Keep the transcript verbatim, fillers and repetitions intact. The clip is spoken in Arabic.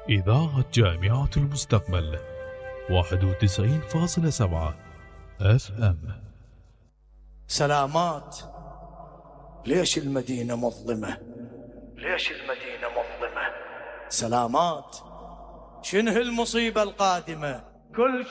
إذاعة جامعة المستقبل واحد وتسعين فاصلة سبعة اف ام. سلامات. ليش المدينة مظلمة؟ ليش المدينة مظلمة؟ سلامات. شنه المصيبة القادمة؟ كل